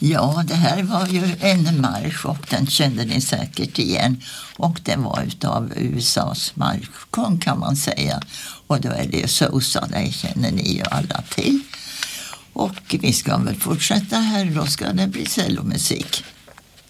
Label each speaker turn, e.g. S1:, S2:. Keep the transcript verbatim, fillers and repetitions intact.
S1: Ja, det här var ju en marsch och den kände ni säkert igen. Och det var utav U S A:s marschkung kan man säga. Och då är det Sosa, det känner ni ju alla till. Och vi ska väl fortsätta här, då ska det bli cellomusik.